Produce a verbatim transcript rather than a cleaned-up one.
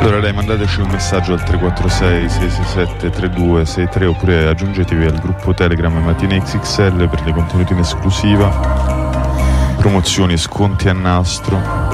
Allora lei mandateci un messaggio al tre quattro sei sei sei sette tre due sei tre oppure aggiungetevi al gruppo Telegram Mattine X X L per dei contenuti in esclusiva, promozioni, sconti a nastro.